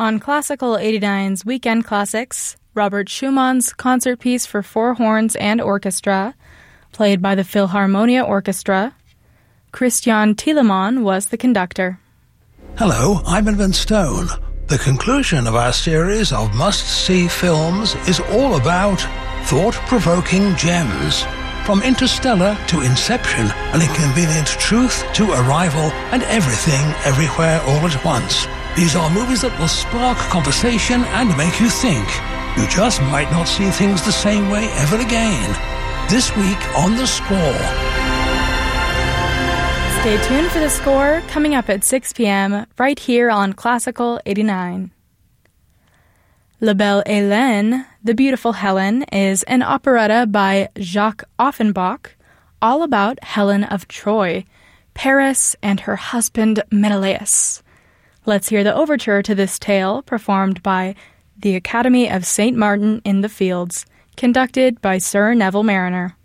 On Classical 89's Weekend Classics, Robert Schumann's concert piece for four horns and orchestra, played by the Philharmonia Orchestra. Christian Thielemann was the conductor. Hello, I'm Edmund Stone. The conclusion of our series of must-see films is all about thought-provoking gems. From Interstellar to Inception, an inconvenient truth to Arrival, and everything, everywhere, all at once. These are movies that will spark conversation and make you think. You just might not see things the same way ever again. This week on The Score. Stay tuned for The Score, coming up at 6 p.m. right here on Classical 89. La Belle Hélène, The Beautiful Helen, is an operetta by Jacques Offenbach, all about Helen of Troy, Paris, and her husband Menelaus. Let's hear the overture to this tale, performed by the Academy of St. Martin in the Fields, conducted by Sir Neville Mariner.